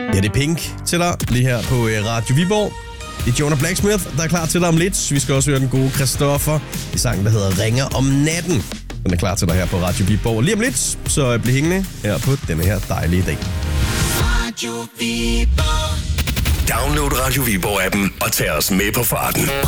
Ja, det er Pink til dig lige her på Radio Viborg. Det er Jonah Blacksmith, der er klar til dig om lidt. Vi skal også høre den gode Christoffer i sangen, der hedder Ringer om natten. Den er klar til dig her på Radio Viborg lige om lidt, så bliv hængende her på denne her dejlige dag. Radio Viborg. Download Radio Viborg-appen og tag os med på farten.